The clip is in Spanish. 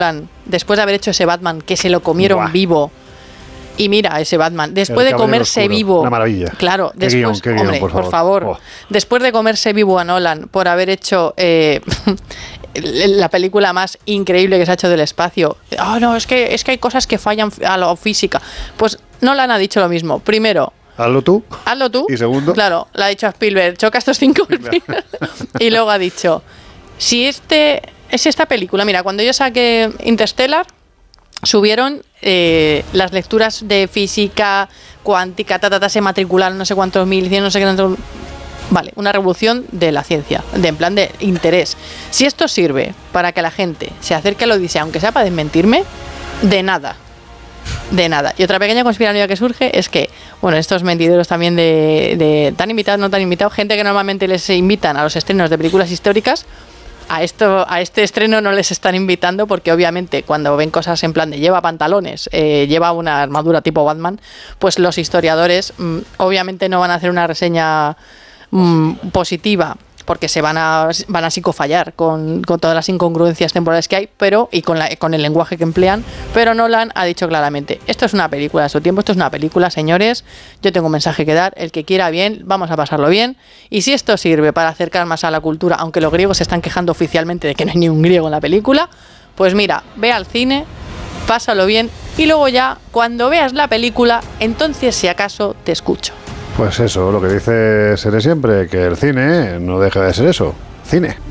después de haber hecho ese Batman, que se lo comieron vivo. Y mira, ese Batman, después de comerse vivo... Una maravilla. Claro, ¿Qué después, guión, hombre, por favor. Después de comerse vivo a Nolan por haber hecho la película más increíble que se ha hecho del espacio. No, es que hay cosas que fallan a la física. Pues Nolan ha dicho lo mismo. Primero... Hazlo tú. Y segundo... Claro, le ha dicho a Spielberg, choca estos 5 Y luego ha dicho, si es esta película... Mira, cuando yo saqué Interstellar... subieron las lecturas de física cuántica, se matricularon no sé cuántos mil, no sé qué tanto. Vale, una revolución de la ciencia, en plan de interés. Si esto sirve para que la gente se acerque a la Odisea, aunque sea para desmentirme, de nada. Y otra pequeña conspiración que surge es que, bueno, estos mentideros también de tan invitados, no tan invitados, gente que normalmente les invitan a los estrenos de películas históricas, a este estreno no les están invitando porque obviamente cuando ven cosas en plan de lleva pantalones, lleva una armadura tipo Batman, pues los historiadores obviamente no van a hacer una reseña positiva porque se van a psicofallar con todas las incongruencias temporales que hay, y con el lenguaje que emplean, pero Nolan ha dicho claramente, esto es una película de su tiempo, esto es una película, señores, yo tengo un mensaje que dar, el que quiera bien, vamos a pasarlo bien, y si esto sirve para acercar más a la cultura, aunque los griegos se están quejando oficialmente de que no hay ni un griego en la película, pues mira, ve al cine, pásalo bien, y luego ya, cuando veas la película, entonces si acaso te escucho. Pues eso, lo que dice Sere siempre, que el cine no deja de ser eso, cine.